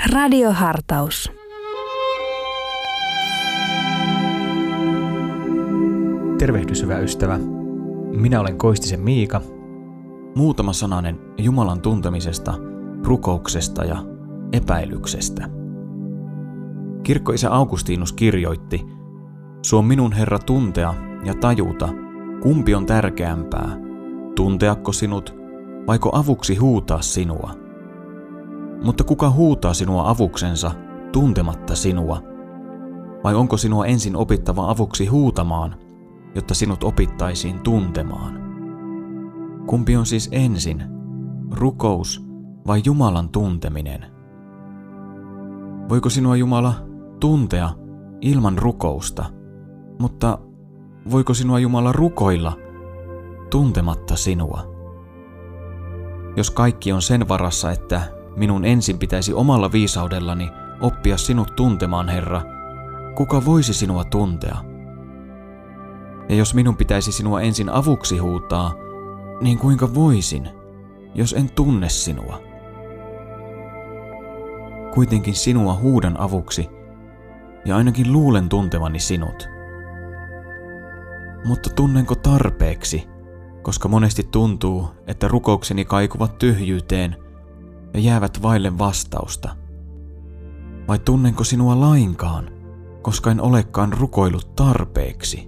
Radiohartaus. Tervehdys, hyvä ystävä. Minä olen Koistisen Miika. Muutama sananen Jumalan tuntemisesta, rukouksesta ja epäilyksestä. Kirkkoisä Augustinus kirjoitti: "Suo minun, Herra, tuntea ja tajuta, kumpi on tärkeämpää, tunteako sinut, vaiko avuksi huutaa sinua? Mutta kuka huutaa sinua avuksensa, tuntematta sinua? Vai onko sinua ensin opittava avuksi huutamaan, jotta sinut opittaisiin tuntemaan? Kumpi on siis ensin, rukous vai Jumalan tunteminen? Voiko sinua Jumala tuntea ilman rukousta, mutta voiko sinua Jumala rukoilla tuntematta sinua? Jos kaikki on sen varassa, että minun ensin pitäisi omalla viisaudellani oppia sinut tuntemaan, Herra, kuka voisi sinua tuntea? Ja jos minun pitäisi sinua ensin avuksi huutaa, niin kuinka voisin, jos en tunne sinua? Kuitenkin sinua huudan avuksi, ja ainakin luulen tuntevani sinut. Mutta tunnenko tarpeeksi, koska monesti tuntuu, että rukoukseni kaikuvat tyhjyyteen ja jäävät vaille vastausta? Vai tunnenko sinua lainkaan, koska en olekaan rukoillut tarpeeksi?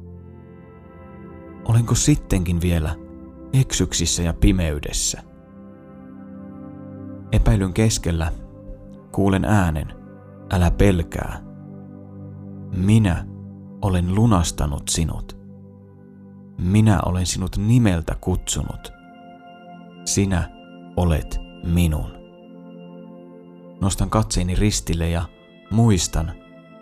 Olenko sittenkin vielä eksyksissä ja pimeydessä? Epäilyn keskellä kuulen äänen: älä pelkää. Minä olen lunastanut sinut. Minä olen sinut nimeltä kutsunut. Sinä olet minun. Nostan katseeni ristille ja muistan: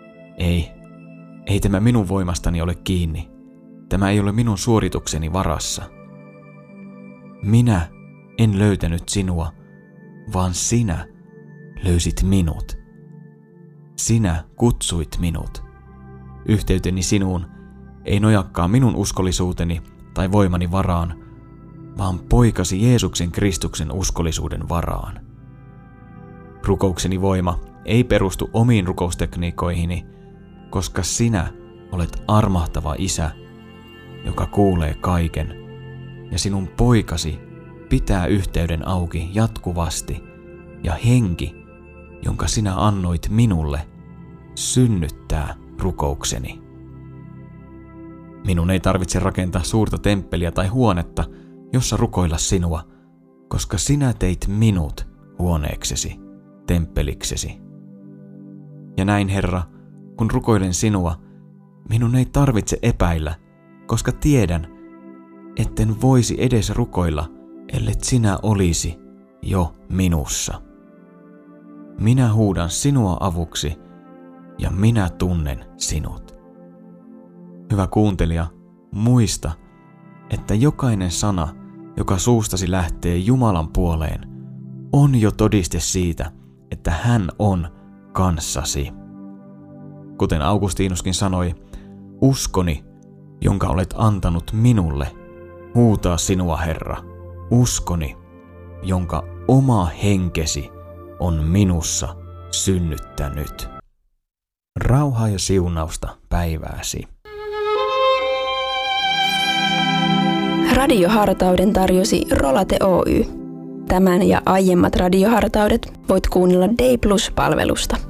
ei tämä minun voimastani ole kiinni. Tämä ei ole minun suoritukseni varassa. Minä en löytänyt sinua, vaan sinä löysit minut. Sinä kutsuit minut. Yhteyteni sinuun ei nojakkaa minun uskollisuuteni tai voimani varaan, vaan poikasi Jeesuksen Kristuksen uskollisuuden varaan. Rukoukseni voima ei perustu omiin rukoustekniikoihini, koska sinä olet armahtava Isä, joka kuulee kaiken, ja sinun poikasi pitää yhteyden auki jatkuvasti, ja henki, jonka sinä annoit minulle, synnyttää rukoukseni. Minun ei tarvitse rakentaa suurta temppeliä tai huonetta, jossa rukoilla sinua, koska sinä teit minut huoneeksesi, temppeliksesi. Ja näin, Herra, kun rukoilen sinua, minun ei tarvitse epäillä, koska tiedän, etten voisi edes rukoilla, ellet sinä olisi jo minussa. Minä huudan sinua avuksi, ja minä tunnen sinut. Hyvä kuuntelija, muista, että jokainen sana, joka suustasi lähtee Jumalan puoleen, on jo todiste siitä, että hän on kanssasi. Kuten Augustinuskin sanoi: uskoni, jonka olet antanut minulle, huutaa sinua, Herra. Uskoni, jonka oma henkesi on minussa synnyttänyt. Rauhaa ja siunausta päivääsi. Radiohartauden tarjosi Rolate Oy. Tämän ja aiemmat radiohartaudet voit kuunnella Day Plus-palvelusta.